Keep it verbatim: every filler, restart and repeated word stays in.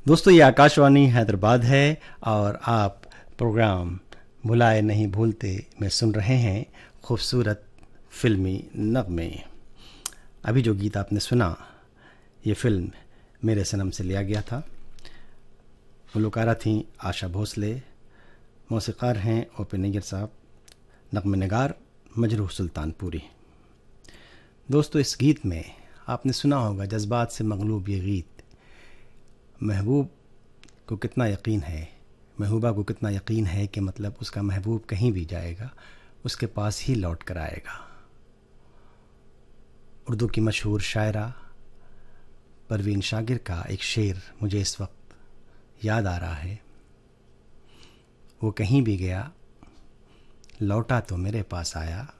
दोस्तों, ये आकाशवाणी हैदराबाद है और आप प्रोग्राम भुलाए नहीं भूलते में सुन रहे हैं खूबसूरत फिल्मी नगमे। अभी जो गीत आपने सुना ये फिल्म मेरे सनम से लिया गया था। गुलकारा थीं आशा भोसले, मौसीक़ार हैं ओ पी नैयर साहब, नग़्मे नगार मजरूह सुल्तानपुरी। दोस्तों, इस गीत में आपने सुना होगा जज्बात से मग़लूब ये गीत महबूब को कितना यकीन है, महबूबा को कितना यकीन है कि मतलब उसका महबूब कहीं भी जाएगा उसके पास ही लौट कर आएगा। उर्दू की मशहूर शायरा परवीन शागिर का एक शेर मुझे इस वक्त याद आ रहा है। वो कहीं भी गया लौटा तो मेरे पास आया,